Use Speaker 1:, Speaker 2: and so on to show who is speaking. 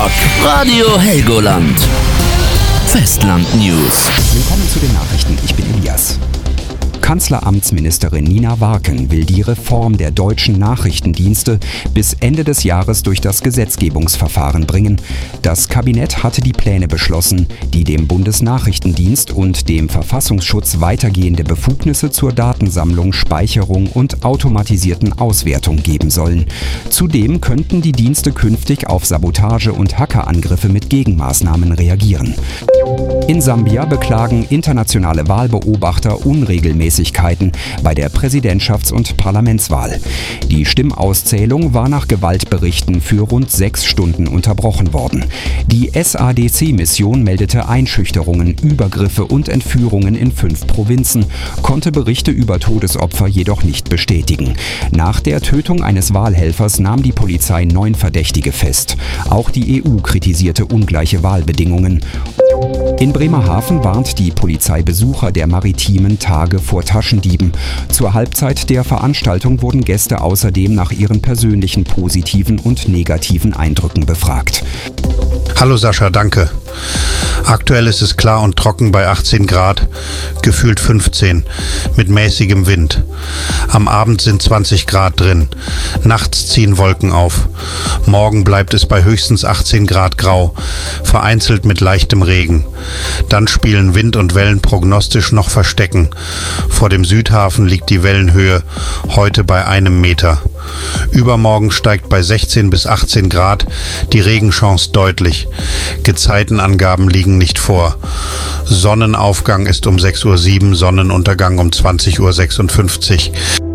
Speaker 1: Talk. Radio Helgoland. Festland News.
Speaker 2: Willkommen zu den Nachrichten. Ich bin Elias. Kanzleramtsministerin Nina Warken will die Reform der deutschen Nachrichtendienste bis Ende des Jahres durch das Gesetzgebungsverfahren bringen. Das Kabinett hatte die Pläne beschlossen, die dem Bundesnachrichtendienst und dem Verfassungsschutz weitergehende Befugnisse zur Datensammlung, Speicherung und automatisierten Auswertung geben sollen. Zudem könnten die Dienste künftig auf Sabotage- und Hackerangriffe mit Gegenmaßnahmen reagieren. In Sambia beklagen internationale Wahlbeobachter Unregelmäßigkeiten bei der Präsidentschafts- und Parlamentswahl. Die Stimmauszählung war nach Gewaltberichten für rund 6 Stunden unterbrochen worden. Die SADC-Mission meldete Einschüchterungen, Übergriffe und Entführungen in 5 Provinzen, konnte Berichte über Todesopfer jedoch nicht bestätigen. Nach der Tötung eines Wahlhelfers nahm die Polizei 9 Verdächtige fest. Auch die EU kritisierte ungleiche Wahlbedingungen. In Bremerhaven warnt die Polizei Besucher der maritimen Tage vor Taschendieben. Zur Halbzeit der Veranstaltung wurden Gäste außerdem nach ihren persönlichen positiven und negativen Eindrücken befragt.
Speaker 3: Hallo Sascha, danke. Aktuell ist es klar und trocken bei 18 Grad, gefühlt 15, mit mäßigem Wind. Am Abend sind 20 Grad drin. Nachts ziehen Wolken auf. Morgen bleibt es bei höchstens 18 Grad grau, vereinzelt mit leichtem Regen. Dann spielen Wind und Wellen prognostisch noch Verstecken. Vor dem Südhafen liegt die Wellenhöhe heute bei 1 Meter. Übermorgen steigt bei 16 bis 18 Grad die Regenchance deutlich. Gezeitenangaben liegen nicht vor. Sonnenaufgang ist um 6:07 Uhr, Sonnenuntergang um 20:56 Uhr.